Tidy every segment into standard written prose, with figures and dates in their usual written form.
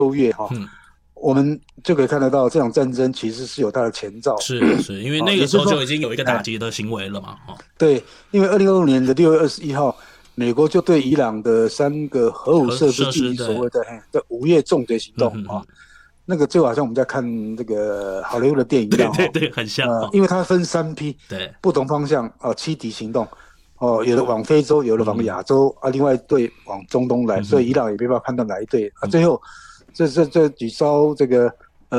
月哈，我们就可以看得到这场战争其实是有它的前兆。 是因为那个时候就已经有一个打击的行为了嘛。 对，因为2025年的6月21号，美国就对伊朗的3个核武设施进行所谓的午夜重击行动啊。那个就好像我们在看这个好莱坞的电影一样， 对，很像。 因为它分3批， 对， 不同方向欺敌行动。有的往非洲，有的往亚洲另外一队往中东来，所以伊朗也没办法判断哪一队最后这几艘这个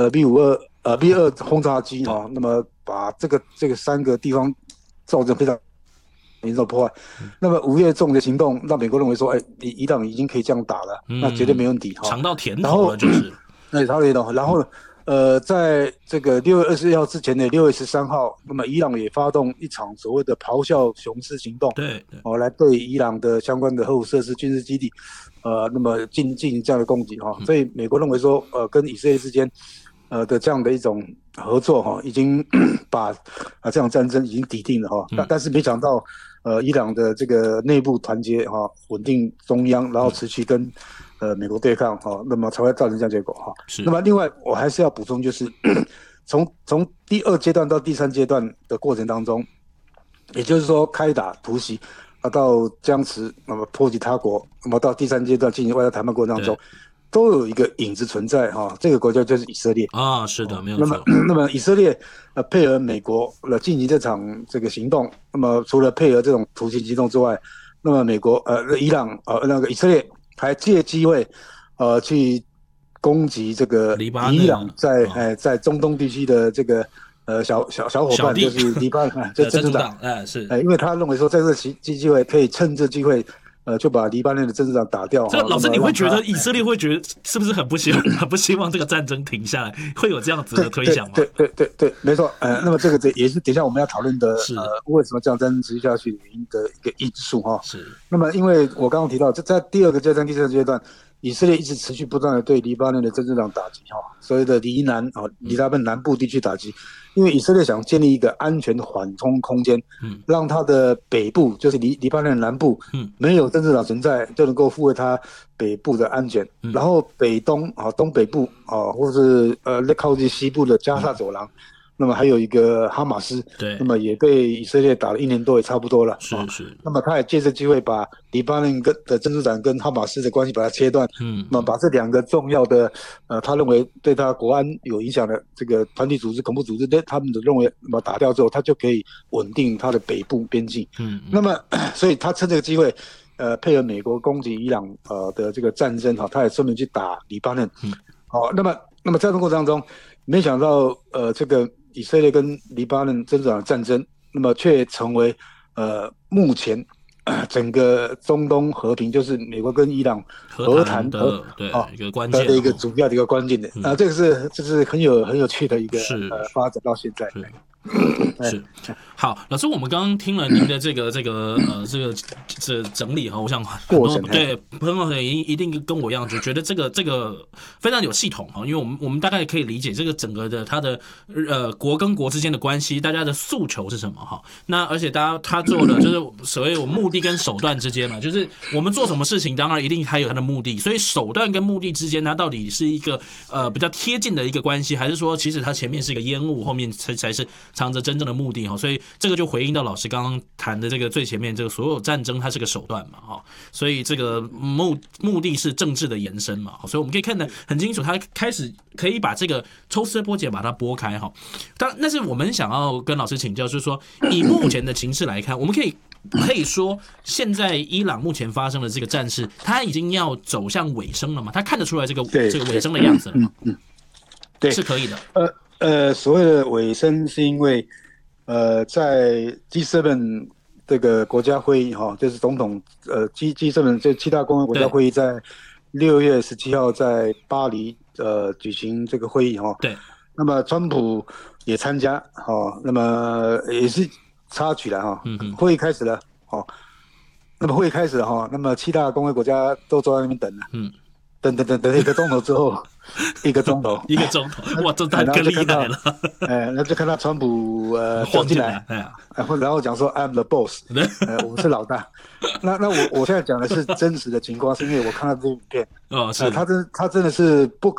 B2轰炸机那么把这个3个地方造成非常严重的破坏。那么午夜重击行动让美国认为说，伊朗已经可以这样打了，那绝对没问题尝到甜头了，就是。 尝到甜头，然后在这个6月21号之前的6月13号，那么伊朗也发动一场所谓的咆哮雄狮行动， 对， 来对伊朗的相关的核武设施、军事基地，那么进行这样的攻击所以美国认为说，跟以色列之间的这样的一种合作已经把这场战争已经抵定了但是没想到伊朗的这个内部团结稳定中央，然后持续跟美国对抗那么才会造成这样结果那么另外我还是要补充，就是从第2阶段到第3阶段的过程当中，也就是说开打突袭到僵持，那么波及他国，那么到第3阶段进行外交谈判过程当中，都有一个影子存在这个国家就是以色列是的，没有错。 那么以色列配合美国进行这场这个行动，那么除了配合这种突袭行动之外，那么美国伊朗那个以色列还借机会去攻击这个伊朗在中东地区的这个小伙伴，就是黎巴嫩这真主党是因为他认为说在这个机会可以趁这机会就把黎巴嫩的政治党打掉。 这老师，你会觉得以色列会觉得是不是很不希望这个战争停下来，会有这样子的推想吗？ 对，没错。那么这个也是等一下我们要讨论的，为什么这样战争持续下去原因的一个因素是。 那么因为我刚刚提到，在第2个阶段、第3个阶段，以色列一直持续不断的对黎巴嫩的政治党打击所谓的黎南黎巴嫩南部地区打击。因为以色列想建立一个安全的缓冲空间，让它的北部就是黎巴嫩南部，没有政治党存在，就能够护卫它北部的安全。然后北东东北部或是靠近西部的加沙走廊，那么还有一个哈马斯， 对， 那么也被以色列打了1年多，也差不多了。 是。 那么他也借这机会把黎巴嫩的真主党跟哈马斯的关系把它切断，那么把这2个重要的他认为对他国安有影响的这个团体组织、恐怖组织，他们的认为那么打掉之后，他就可以稳定他的北部边境。那么所以他趁这个机会，配合美国攻击伊朗的这个战争他也顺便去打黎巴嫩。那么在这个过程当中，没想到这个以色列跟黎巴嫩真主党的战争，那么却成为目前整个中东和平，就是美国跟伊朗和谈的一个关键的一个主要的一个关键的这是很有趣的一个发展到现在。 是好，老师，我们刚刚听了您的这个整理我想很多朋友一定跟我一样，就觉得这个非常有系统因为我们大概可以理解这个整个的它的国跟国之间的关系，大家的诉求是什么那而且他做的就是所谓我目的跟手段之间嘛，就是我们做什么事情，当然一定还有它的目的，所以手段跟目的之间，它到底是一个比较贴近的一个关系，还是说其实它前面是一个烟雾，后面才是藏着真正的目的所以这个就回应到老师刚刚谈的这个最前面，这个所有战争它是个手段嘛所以这个目的是政治的延伸嘛所以我们可以看得很清楚，他开始可以把这个抽丝剥茧把它剥开但是我们想要跟老师请教，就是说以目前的情势来看，我们可以说现在伊朗目前发生的这个战事，它已经要走向尾声了嘛？他看得出来这个尾声的样子了吗？ 对， 是可以的。 所谓的尾声是因为在 G7 这个国家会议就是总统G7 这7大工业国家会议在6月17号在巴黎举行这个会议对。 那么川普也参加那么也是插曲了会议开始了那么会议开始了那么7大工业国家都坐在那边等了等了1个钟头之后1个钟头哇，这太更厉害了那就看到川普晃进来然后讲说 I'm the boss 我是老大那我现在讲的是真实的情况，是因为我看到这部影片他真的是不